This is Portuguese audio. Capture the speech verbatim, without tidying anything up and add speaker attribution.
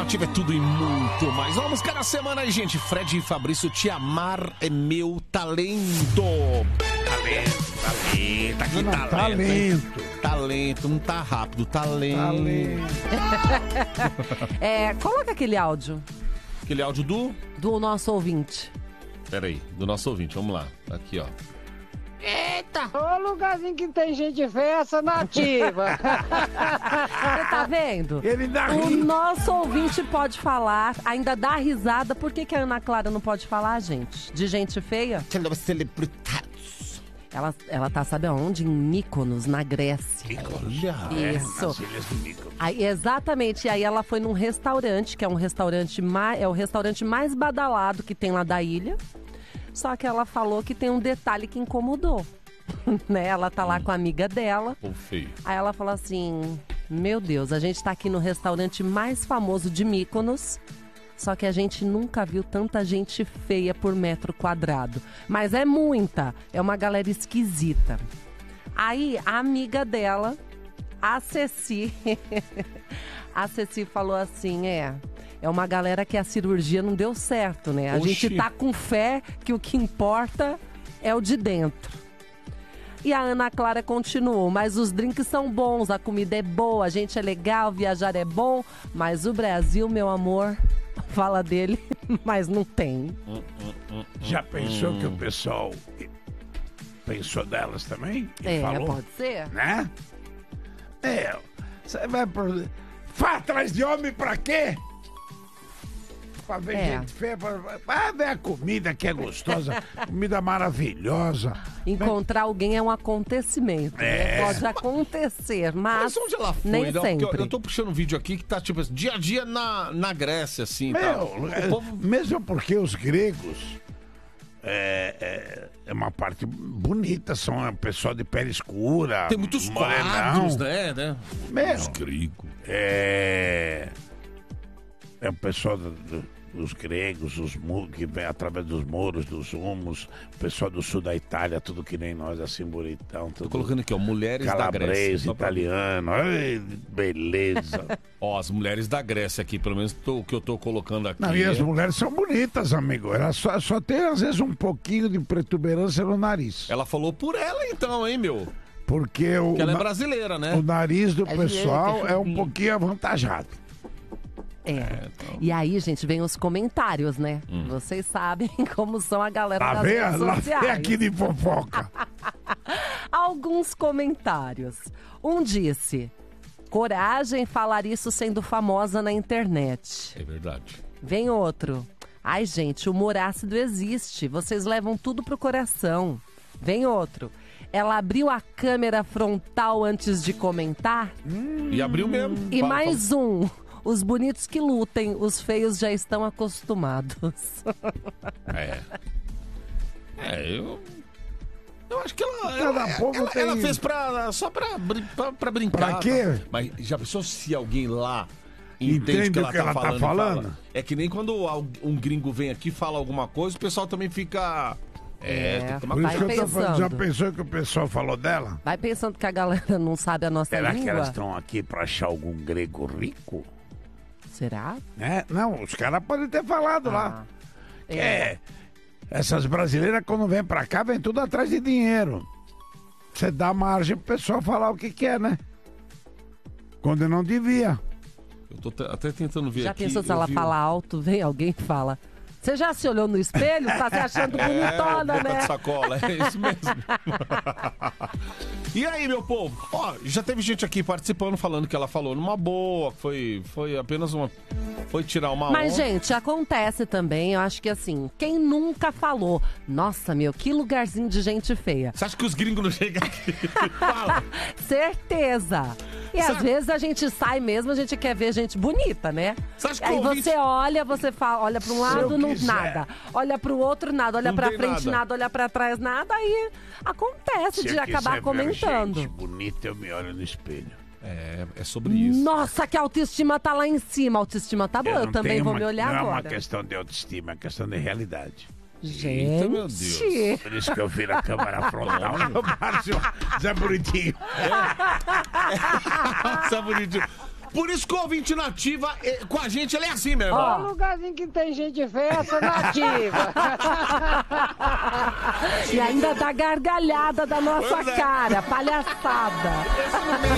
Speaker 1: Ativa é tudo e muito mais. Vamos cada semana aí, gente. Fred e Fabrício, Te Amar é Meu Talento. Talento, talento, aqui
Speaker 2: não,
Speaker 1: talento.
Speaker 2: Talento.
Speaker 1: Talento, não tá rápido, talento.
Speaker 2: Talento.
Speaker 3: É, coloca aquele áudio.
Speaker 1: Aquele áudio do...
Speaker 3: Do nosso ouvinte.
Speaker 1: Peraí, do nosso ouvinte, vamos lá. Aqui, ó.
Speaker 4: Eita! Ô lugarzinho que tem gente feia, essa nativa.
Speaker 3: Você tá vendo?
Speaker 2: Ele dá
Speaker 3: O
Speaker 2: ri.
Speaker 3: nosso ouvinte pode falar, ainda dá risada. Por que, que a Ana Clara não pode falar, gente? De gente feia?
Speaker 1: Celebridades.
Speaker 3: Ela, ela tá, sabe aonde? Em Mykonos, na Grécia.
Speaker 1: Olha.
Speaker 3: Isso. Aí, exatamente. E aí ela foi num restaurante, que é um restaurante mais, é o restaurante mais badalado que tem lá da ilha. Só que ela falou que tem um detalhe que incomodou. Né? Ela tá lá com a amiga dela.
Speaker 1: Pô, feio.
Speaker 3: Aí ela falou assim: meu Deus, a gente tá aqui no restaurante mais famoso de Mykonos. Só que a gente nunca viu tanta gente feia por metro quadrado. Mas é muita. É uma galera esquisita. Aí a amiga dela, a Ceci, a Ceci falou assim, é... É uma galera que a cirurgia não deu certo, né? A
Speaker 1: Oxi.
Speaker 3: gente tá com fé que o que importa é o de dentro. E a Ana Clara continuou, mas os drinks são bons, a comida é boa, a gente é legal, viajar é bom, mas o Brasil, meu amor, fala dele, mas não tem.
Speaker 2: Já pensou que o pessoal pensou delas também? E
Speaker 3: É,
Speaker 2: falou,
Speaker 3: pode ser.
Speaker 2: né? É, você vai pro... Vai atrás de homem pra quê? Pra ver
Speaker 3: É.
Speaker 2: gente feia, pra... vai ver a comida que é gostosa, comida maravilhosa.
Speaker 3: Encontrar alguém é um acontecimento, né?
Speaker 2: É.
Speaker 3: Pode acontecer, mas,
Speaker 1: Mas onde ela foi?
Speaker 3: nem
Speaker 1: Não? Porque
Speaker 3: sempre.
Speaker 1: Eu, eu tô puxando um vídeo aqui que tá, tipo, assim, dia a dia na, na Grécia, assim.
Speaker 2: Meu,
Speaker 1: Tá. O povo...
Speaker 2: mesmo porque os gregos é, é, é uma parte bonita, são é, pessoal de pele escura.
Speaker 1: Tem muitos
Speaker 2: morenão.
Speaker 1: quadros, né? né?
Speaker 2: Meu,
Speaker 1: Os gregos.
Speaker 2: é, é o pessoal do, do, dos gregos, os mu- que vem através dos muros, dos humos, o pessoal do sul da Itália, tudo que nem nós, assim, bonitão.
Speaker 1: Tô
Speaker 2: Tudo
Speaker 1: colocando aqui, ó, mulheres da Grécia.
Speaker 2: calabrês,
Speaker 1: Só pra-
Speaker 2: italiano, ai, beleza.
Speaker 1: Ó, as mulheres da Grécia aqui, pelo menos tô- o que eu tô colocando aqui.
Speaker 2: Não, e as
Speaker 1: é-
Speaker 2: mulheres são bonitas, amigo. Ela só, só tem, às vezes, um pouquinho de protuberância no nariz.
Speaker 1: Ela falou por ela, então, hein, meu?
Speaker 2: Porque o,
Speaker 1: Porque ela é
Speaker 2: na-
Speaker 1: brasileira, né?
Speaker 2: o nariz do
Speaker 4: É
Speaker 2: pessoal
Speaker 4: direita,
Speaker 2: é um
Speaker 4: chupinha.
Speaker 2: pouquinho avantajado.
Speaker 3: É. E aí, gente, vem os comentários, né?
Speaker 1: Hum.
Speaker 3: Vocês sabem como são a galera
Speaker 2: Lá
Speaker 3: das
Speaker 2: vem,
Speaker 3: redes
Speaker 2: lá
Speaker 3: sociais.
Speaker 2: vem aqui de fofoca.
Speaker 3: Alguns comentários. Um disse: coragem falar isso sendo famosa na internet.
Speaker 1: É verdade.
Speaker 3: Vem outro: ai, gente, o humor ácido existe. Vocês levam tudo pro coração. Vem outro: ela abriu a câmera frontal antes de comentar.
Speaker 1: E abriu mesmo.
Speaker 3: E
Speaker 1: Fala,
Speaker 3: mais um: os bonitos que lutem, os feios já estão acostumados.
Speaker 1: fala. É. É, eu... Eu acho que ela,
Speaker 2: Cada
Speaker 1: ela,
Speaker 2: povo
Speaker 1: ela,
Speaker 2: tem-
Speaker 1: ela fez pra, só pra, brin- pra, pra brincar.
Speaker 2: Pra quê?
Speaker 1: tá? Mas já pensou se alguém lá entende,
Speaker 2: Entende
Speaker 1: o que ela,
Speaker 2: o que
Speaker 1: tá,
Speaker 2: ela tá
Speaker 1: falando, e
Speaker 2: falando?
Speaker 1: fala? É que nem quando al- um gringo vem aqui e fala alguma coisa, o pessoal também fica... É,
Speaker 3: É,
Speaker 1: tem que tomar
Speaker 2: Por isso
Speaker 3: Vai
Speaker 2: que eu tô falando, já
Speaker 3: pensando.
Speaker 2: pensou que o pessoal falou dela?
Speaker 3: Vai pensando que a galera não sabe a nossa
Speaker 2: Será que
Speaker 3: língua?
Speaker 2: elas estão aqui pra achar algum grego rico?
Speaker 3: Será?
Speaker 2: Né? Não, os caras podem ter falado lá.
Speaker 3: Ah,
Speaker 2: Que é, essas brasileiras quando vêm pra cá, vem tudo atrás de dinheiro. Você dá margem pro pessoal falar o que quer, né? Quando não devia.
Speaker 1: Eu tô te- até tentando ver
Speaker 3: Já
Speaker 1: aqui.
Speaker 3: pensou se
Speaker 1: eu
Speaker 3: ela
Speaker 1: vi um-
Speaker 3: fala alto, vem alguém e fala: você já se olhou no espelho? Tá se achando bonitona,
Speaker 1: boca
Speaker 3: né?
Speaker 1: de sacola, é isso mesmo. E aí, meu povo? Ó, já teve gente aqui participando, falando que ela falou numa boa, que foi, foi apenas uma... Foi tirar uma
Speaker 3: Mas,
Speaker 1: onda.
Speaker 3: gente, acontece também, eu acho que assim, quem nunca falou, nossa, meu, que lugarzinho de gente feia.
Speaker 1: Você acha que os gringos não chegam aqui e falam?
Speaker 3: Certeza. E às
Speaker 1: Sabe-
Speaker 3: vezes a gente sai mesmo, a gente quer ver gente bonita, né?
Speaker 1: Você acha que
Speaker 3: Aí
Speaker 1: o ouvinte-
Speaker 3: você olha, você fala, olha para um
Speaker 2: Se
Speaker 3: lado,
Speaker 2: eu
Speaker 3: não
Speaker 2: quiser.
Speaker 3: nada. Olha para o outro, nada. Olha
Speaker 1: Não
Speaker 3: para
Speaker 1: tem
Speaker 3: frente,
Speaker 1: nada.
Speaker 3: nada. Olha para trás, nada. Aí acontece
Speaker 2: Se
Speaker 3: de
Speaker 2: eu
Speaker 3: acabar
Speaker 2: quiser ver
Speaker 3: comentando.
Speaker 2: gente bonita, eu me olho no espelho.
Speaker 1: É, é sobre isso.
Speaker 3: Nossa, que a autoestima tá lá em cima. A autoestima tá boa, eu,
Speaker 2: não
Speaker 3: também
Speaker 2: tenho
Speaker 3: vou
Speaker 2: uma-
Speaker 3: me olhar
Speaker 2: não é uma
Speaker 3: agora.
Speaker 2: questão de autoestima, é questão de realidade.
Speaker 3: Gente.
Speaker 1: Eita, meu Deus.
Speaker 2: Por isso que eu viro a câmera frontal. Márcio, Zé Bonitinho.
Speaker 1: Nossa, bonitinho. Por isso que o ouvinte nativa, eh, com a gente, ele é assim mesmo.
Speaker 4: Ó, lugarzinho que tem gente feia, essa nativa.
Speaker 3: E ainda dá gargalhada da nossa
Speaker 1: Pois é.
Speaker 3: cara, palhaçada.